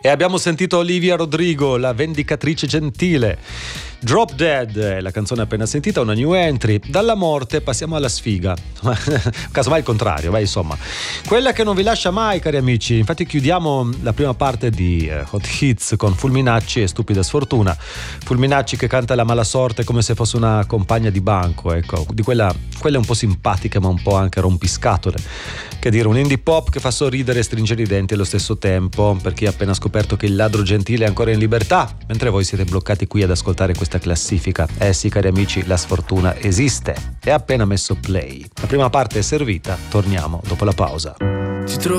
E abbiamo sentito Olivia Rodrigo, la vendicatrice gentile. Drop Dead, la canzone appena sentita, una new entry. Dalla morte passiamo alla sfiga. Casomai il contrario, beh, insomma. Quella che non vi lascia mai, cari amici. Infatti chiudiamo la prima parte di Hot Hits con Fulminacci e Stupida Sfortuna. Fulminacci che canta La mala sorte come se fosse una compagna di banco, ecco, di quella un po' simpatica ma un po' anche rompiscatole. Che dire, un indie pop che fa sorridere e stringere i denti allo stesso tempo, per chi ha appena scoperto che il ladro gentile è ancora in libertà, mentre voi siete bloccati qui ad ascoltare questa classifica. Sì, cari amici, la sfortuna esiste. È appena messo play. La prima parte è servita, torniamo dopo la pausa.